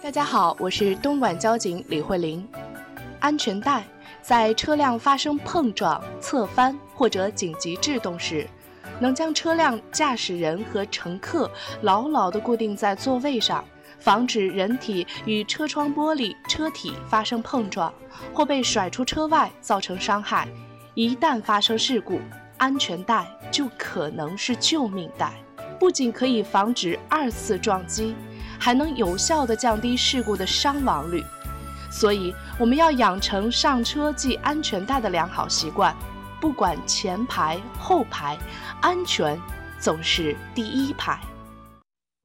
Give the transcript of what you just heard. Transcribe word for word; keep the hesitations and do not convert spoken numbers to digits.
大家好，我是东莞交警李慧玲。安全带在车辆发生碰撞、侧翻或者紧急制动时，能将车辆驾驶人和乘客牢牢地固定在座位上，防止人体与车窗玻璃、车体发生碰撞或被甩出车外造成伤害。一旦发生事故，安全带就可能是救命带，不仅可以防止二次撞击，还能有效地降低事故的伤亡率。所以我们要养成上车系安全带的良好习惯，不管前排后排，安全总是第一排。